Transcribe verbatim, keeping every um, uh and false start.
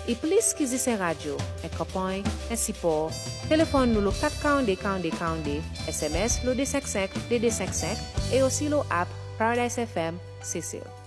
E plus quiser ser rádio, é capõe, é cipó, telefone no quatre quarante quarante quarante, S M S no D cinquante-cinq, D D cinquante-cinq e aussi no app Paradise F M, C C.